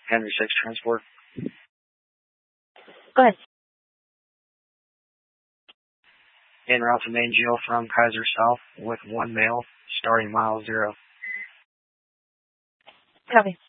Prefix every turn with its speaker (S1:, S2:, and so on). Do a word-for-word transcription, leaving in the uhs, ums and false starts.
S1: Henry six Transport.
S2: Go ahead.
S1: En route to main jail from Kaiser South with one male, starting mile zero.
S2: Copy.